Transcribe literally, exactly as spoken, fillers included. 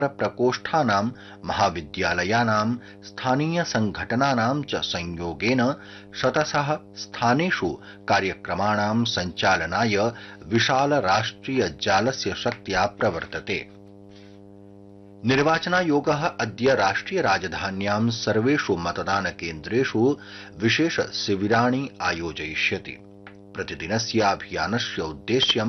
प्रकोष्ठानां महाविद्यालयानां स्थानीय संघटनानां च संयोगेन शतशः स्थानेषु कार्यक्रमाणां सञ्चालनाय विशाल राष्ट्रिय जालस्य शक्त्या प्रवर्तते। निर्वाचनायोगः अद्य राष्ट्रिय राजधान्यां सर्वेषु मतदानकेन्द्रेषु विशेष शिबिराणि आयोजयिष्यति। प्रतिदिनस्य अभियानस्य उद्देश्यं